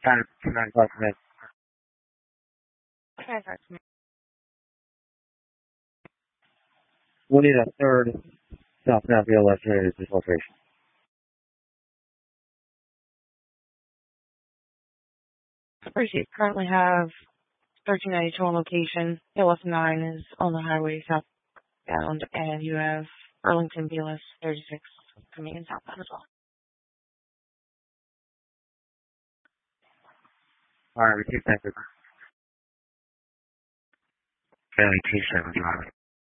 9 o'clock tonight. We'll need a third South Nashville estimated dislocation. Appreciate. Currently have 1392 on location. ALS 9 is on the highway southbound, and you have Arlington BLS 36 coming in southbound as well. Alright, repeat that. Family 275.